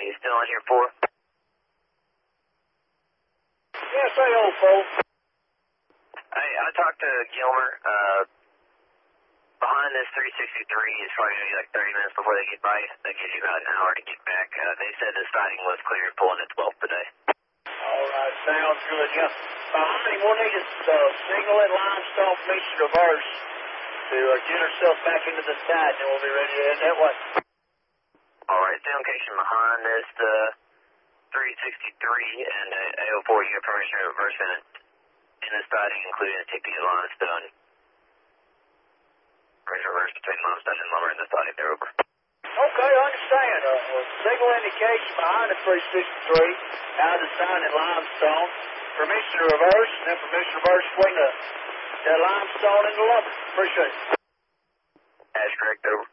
you still on here for? Yes, I old folks. Hey, I talked to Gilmer. Behind this 363 is probably going to be like 30 minutes before they get by. That gives you about an hour to get back. They said the siding was clear pulling at 12 today. All right, sounds good. Yeah. Honey, we'll need a single and limestone mixed reverse to get herself back into the side, and we'll be ready to head that way. All right, stay on location behind this 363 and A04. You have permission to reverse in the siding, including a TP limestone. Reverse between limestone and lumber in the siding. They're over. Okay, I understand. Single indication behind the 363, out of the sign in limestone. Permission to reverse, and then permission to reverse between the limestone and the lumber. Appreciate it. That's correct, over.